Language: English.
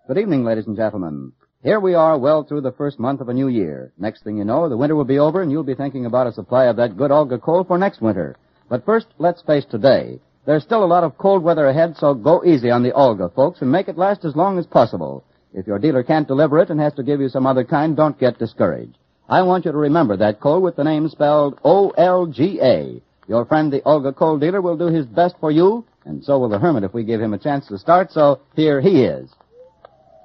Good evening, ladies and gentlemen. Here we are well through the first month of a new year. Next thing you know, the winter will be over and you'll be thinking about a supply of that good Olga coal for next winter. But first, let's face today. There's still a lot of cold weather ahead, so go easy on the Olga, folks, and make it last as long as possible. If your dealer can't deliver it and has to give you some other kind, don't get discouraged. I want you to remember that coal with the name spelled O-L-G-A. Your friend, the Olga coal dealer, will do his best for you, and so will the hermit if we give him a chance to start, so here he is.